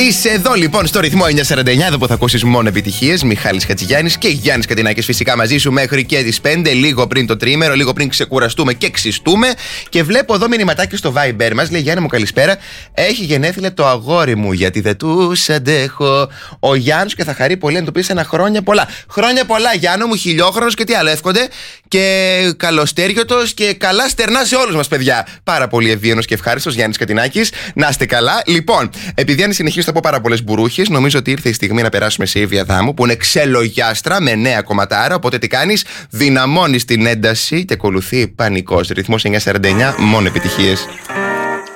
Είσαι εδώ λοιπόν στο ρυθμό 949, εδώ που θα ακούσεις μόνο επιτυχίες. Μιχάλης Χατζηγιάννης και Γιάννης Κατινάκης φυσικά μαζί σου μέχρι και τις 5, λίγο πριν το τρίμερο, λίγο πριν ξεκουραστούμε και ξυστούμε. Και βλέπω εδώ μηνυματάκι στο Viber μας, λέει Γιάννη μου καλησπέρα. Έχει γενέθλια το αγόρι μου, γιατί δεν τους αντέχω. Ο Γιάννης και θα χαρεί πολύ να του πεις ένα χρόνια πολλά. Χρόνια πολλά, Γιάννο μου, χιλιόχρονος και τι άλλο εύχονται. Και καλοστέριωτος και καλά στερνά σε όλους μας, παιδιά. Πάρα πολύ ευγενός και ευχάριστος Γιάννης Κατινάκης. Να είστε καλά. Λοιπόν, επειδή αν συνεχίσω θα πω πάρα πολλές μπουρούχες, νομίζω ότι ήρθε η στιγμή να περάσουμε σε Ήβια Δάμου, που είναι ξελογιάστρα με νέα κομματάρα. Οπότε τι κάνεις, δυναμώνεις την ένταση και ακολουθεί πανικός. Ρυθμός 949, μόνο επιτυχίες.